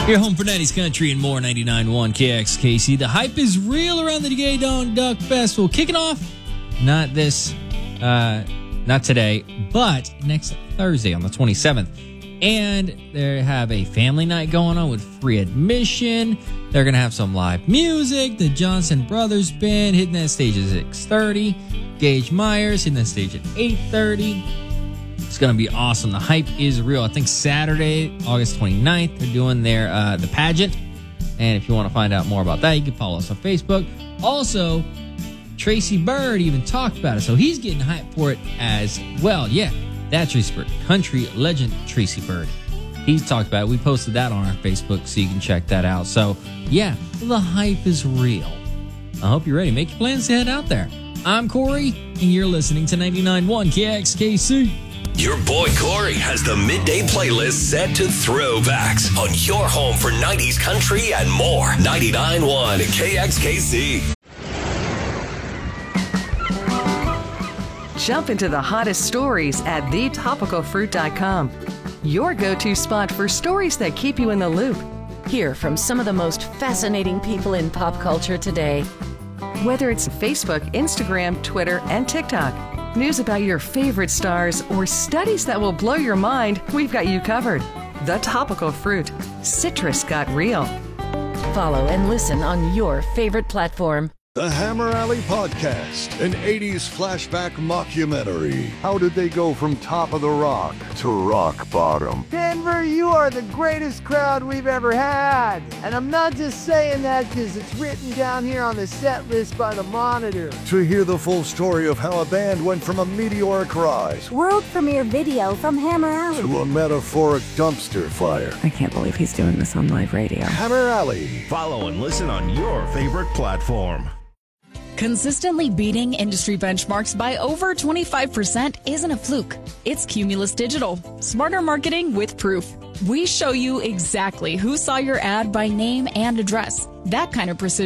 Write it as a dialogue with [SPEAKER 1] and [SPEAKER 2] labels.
[SPEAKER 1] Your home for 90s country and more, 99.1 KXKC. The hype is real around the Gay Dawn Duck Festival. Kicking off, not today, but next Thursday on the 27th. And they have a family night going on with free admission. They're going to have some live music. The Johnson Brothers Band hitting that stage at 6:30. Gage Myers hitting that stage at 8:30. It's going to be awesome. The hype is real. I think Saturday, August 29th, they're doing their the pageant. And if you want to find out more about that, you can follow us on Facebook. Also, Tracy Byrd even talked about it, so he's getting hyped for it as well. Yeah, that Tracy Byrd, country legend Tracy Byrd. He's talked about it. We posted that on our Facebook, so you can check that out. So, yeah, the hype is real. I hope you're ready. Make your plans to head out there. I'm Corey, and you're listening to 99.1 KXKC.
[SPEAKER 2] Your boy Corey has the midday playlist set to throwbacks on your home for 90s country and more. 99.1 KXKC.
[SPEAKER 3] Jump into the hottest stories at thetopicalfruit.com. Your go-to spot for stories that keep you in the loop.
[SPEAKER 4] Hear from some of the most fascinating people in pop culture today.
[SPEAKER 3] Whether it's Facebook, Instagram, Twitter, and TikTok, news about your favorite stars, or studies that will blow your mind, we've got you covered. The Topical Fruit. Citrus got real.
[SPEAKER 4] Follow and listen on your favorite platform.
[SPEAKER 5] The Hammer Alley Podcast, an 80s flashback mockumentary. How did they go from top of the rock to rock bottom?
[SPEAKER 6] Denver, you are the greatest crowd we've ever had. And I'm not just saying that because it's written down here on the set list by the Monitor.
[SPEAKER 5] To hear the full story of how a band went from a meteoric rise,
[SPEAKER 7] world premiere video from Hammer Alley,
[SPEAKER 5] to a metaphoric dumpster fire.
[SPEAKER 8] I can't believe he's doing this on live radio.
[SPEAKER 5] Hammer Alley.
[SPEAKER 9] Follow and listen on your favorite platform.
[SPEAKER 10] Consistently beating industry benchmarks by over 25% isn't a fluke. It's Cumulus Digital. Smarter marketing with proof. We show you exactly who saw your ad by name and address. That kind of precision